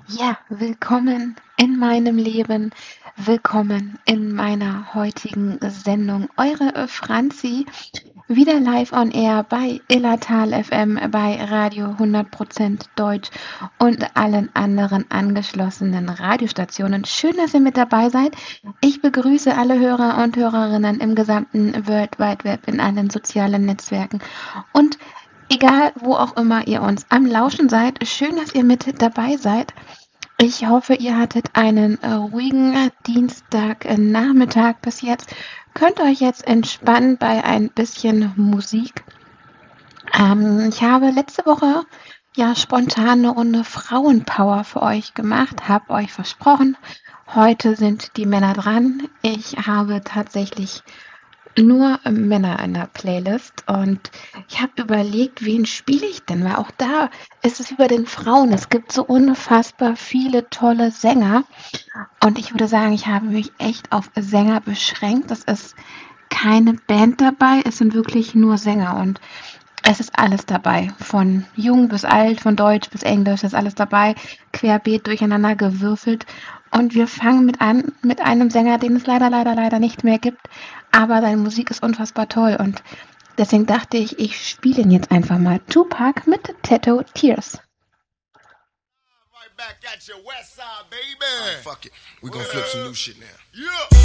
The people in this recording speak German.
Ja, willkommen in meinem Leben, willkommen in meiner heutigen Sendung. Eure Franzi, wieder live on air bei Illertal FM, bei Radio 100% Deutsch und allen anderen angeschlossenen Radiostationen. Schön, dass ihr mit dabei seid. Ich begrüße alle Hörer und Hörerinnen im gesamten World Wide Web, in allen sozialen Netzwerken und egal, wo auch immer ihr uns am Lauschen seid, schön, dass ihr mit dabei seid. Ich hoffe, ihr hattet einen ruhigen Dienstagnachmittag bis jetzt. Könnt euch jetzt entspannen bei ein bisschen Musik. Ich habe letzte Woche ja spontan eine Runde Frauenpower für euch gemacht, habe euch versprochen, heute sind die Männer dran. Ich habe tatsächlich nur Männer in der Playlist und ich habe überlegt, wen spiele ich denn? Weil auch da ist es wie bei den Frauen. Es gibt so unfassbar viele tolle Sänger und ich würde sagen, ich habe mich echt auf Sänger beschränkt. Es ist keine Band dabei, es sind wirklich nur Sänger und es ist alles dabei. Von jung bis alt, von Deutsch bis Englisch ist alles dabei, querbeet durcheinander gewürfelt. Und wir fangen an mit einem Sänger, den es leider nicht mehr gibt. Aber seine Musik ist unfassbar toll. Und deswegen dachte ich, ich spiele ihn jetzt einfach mal. Tupac mit Tattoo Tears. Right back at your west side, baby. All right, fuck it. We gonna flip some new shit now. Yeah.